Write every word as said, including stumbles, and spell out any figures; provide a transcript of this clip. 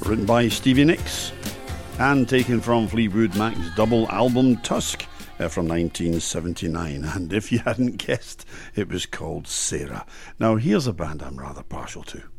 written by Stevie Nicks and taken from Fleetwood Mac's double album Tusk uh, from nineteen seventy-nine. And if you hadn't guessed, it was called Sarah. Now here's a band I'm rather partial to.